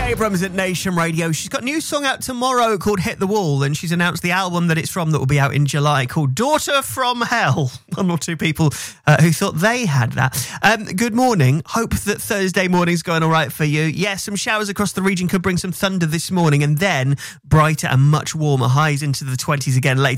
Abrams at Nation Radio. She's got a new song out tomorrow called Hit the Wall, and she's announced the album that it's from that will be out in July called Daughter from Hell. One or two people who thought they had that. Good morning. Hope that Thursday morning's going all right for you. Yes, some showers across the region could bring some thunder this morning, and then brighter and much warmer highs into the 20s again later.